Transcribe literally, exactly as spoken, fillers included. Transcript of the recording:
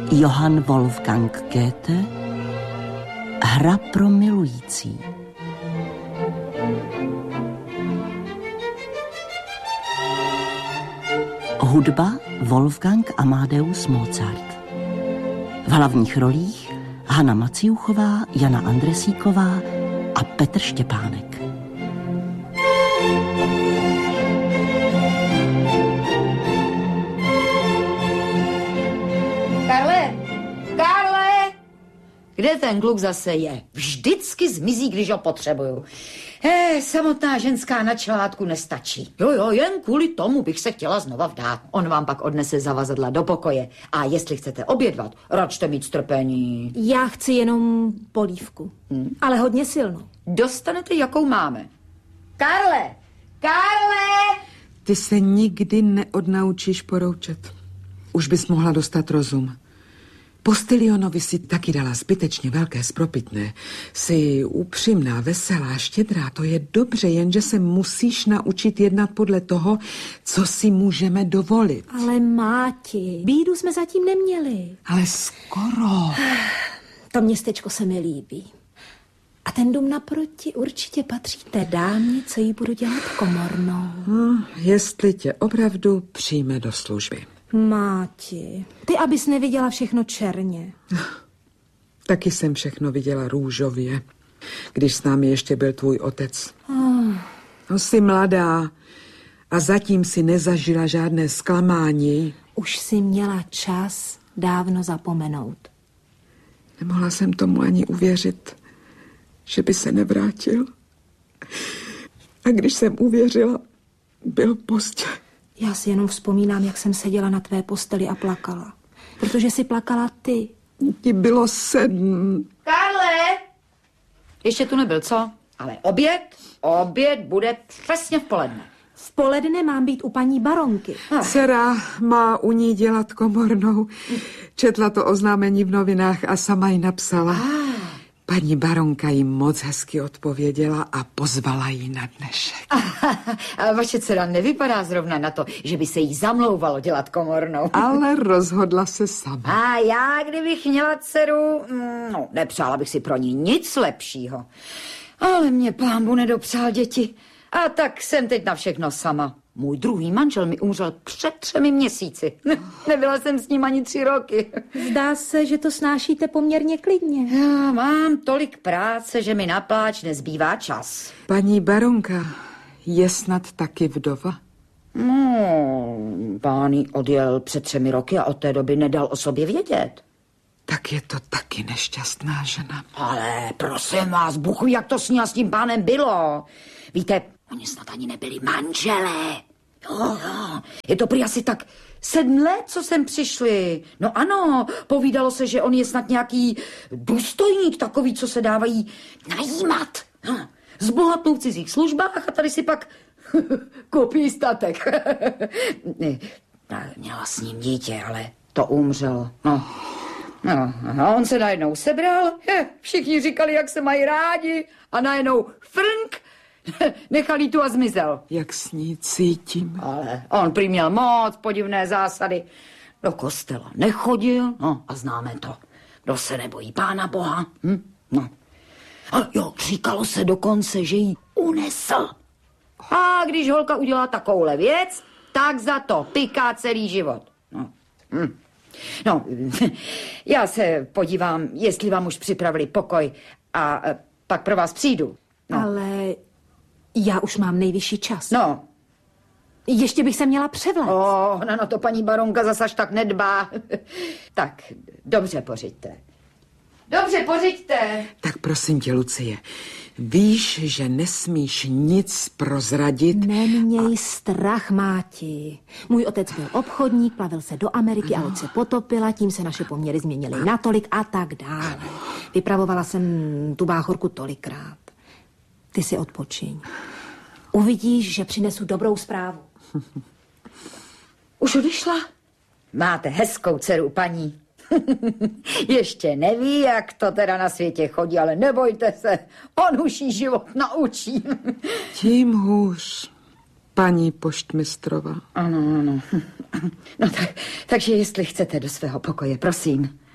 Johann Wolfgang Goethe. Hra pro milující. Hudba Wolfgang Amadeus Mozart. V hlavních rolích Hana Maciuchová, Jana Andresíková a Petr Štěpánek. Karle! Karle! Kde ten kluk zase je? Vždycky zmizí, když ho potřebuju. Eh, samotná ženská na čelátku nestačí. Jo, jo, jen kvůli tomu bych se chtěla znova vdát. On vám pak odnese zavazadla do pokoje. A jestli chcete obědvat, račte mít strpení. Já chci jenom polívku, hmm. ale hodně silnou. Dostanete, jakou máme. Karle! Karle! Ty se nikdy neodnaučíš poroučet. Už bys mohla dostat rozum. Postilionovi si taky dala zbytečně velké spropitné. Jsi upřímná, veselá, štědrá, to je dobře, jenže se musíš naučit jednat podle toho, co si můžeme dovolit. Ale Máti, bídu jsme zatím neměli. Ale skoro. To městečko se mi líbí. A ten dům naproti určitě patří té dámě, co jí budu dělat komornou. No, jestli tě opravdu přijme do služby. Máti, ty abys neviděla všechno černě. Taky jsem všechno viděla růžově, když s námi ještě byl tvůj otec. Oh. No, jsi mladá a zatím si nezažila žádné zklamání. Už si měla čas dávno zapomenout. Nemohla jsem tomu ani uvěřit, že by se nevrátil. A když jsem uvěřila, byl pozdě. Já si jenom vzpomínám, jak jsem seděla na tvé posteli a plakala. Protože si plakala ty. Ti bylo sedm. Karle! Ještě tu nebyl, co? Ale oběd, oběd bude přesně v poledne. V poledne mám být u paní baronky. Dcera má u ní dělat komornou. Četla to oznámení v novinách a sama ji napsala. Ah. Paní baronka jí moc hezky odpověděla a pozvala ji na dnešek. A vaše dcera nevypadá zrovna na to, že by se jí zamlouvalo dělat komornou. Ale rozhodla se sama. A já, kdybych měla dceru, no, nepřála bych si pro ní nic lepšího. Ale mě pánbu nedopřál děti. A tak jsem teď na všechno sama. Můj druhý manžel mi umřel před třemi měsíci. Nebyla jsem s ním ani tři roky. Zdá se, že to snášíte poměrně klidně. Já mám tolik práce, že mi na pláč nezbývá čas. Paní baronka je snad taky vdova? No, pán jí odjel před třemi roky a od té doby nedal o sobě vědět. Tak je to taky nešťastná žena. Ale prosím vás, Bůh ví, jak to s ní a s tím pánem bylo. Víte, oni snad ani nebyli manželé. Jo, jo. Je to prý asi tak sedm let, co sem přišli. No ano, povídalo se, že on je snad nějaký důstojník, takový, co se dávají najímat. No, zbohatnou v cizích službách a tady si pak koupí statek. Měla s ním dítě, ale to umřelo. No. No, a on se najednou sebral, je, všichni říkali, jak se mají rádi a najednou frnk, nechal tu a zmizel. Jak s ní cítím. Ale on prý měl moc podivné zásady. Do kostela nechodil, no a známe to. Kdo se nebojí Pána Boha, hm? No. A jo, říkalo se dokonce, že jí unesl. A když holka udělá takovouhle věc, tak za to piká celý život. No, hm. No, já se podívám, jestli vám už připravili pokoj a pak pro vás přijdu. No. Ale já už mám nejvyšší čas. No. Ještě bych se měla převléct. Oh, na no to paní baronka zas až tak nedbá. Tak, dobře pořiďte. Dobře pořiďte. Tak prosím tě, Lucie, víš, že nesmíš nic prozradit? Neměj a... strach, Máti. Můj otec byl obchodník, plavil se do Ameriky a loď se potopila, tím se naše poměry změnily natolik a tak dále. Vypravovala jsem tu báchorku tolikrát. Ty si odpočiň. Uvidíš, že přinesu dobrou zprávu. Už odešla? Máte hezkou dceru, paní. Ještě neví, jak to teda na světě chodí, ale nebojte se, on už jí život naučí. Tím hůř. Paní poštmistrova. Ano, ano. No tak, takže jestli chcete do svého pokoje, prosím.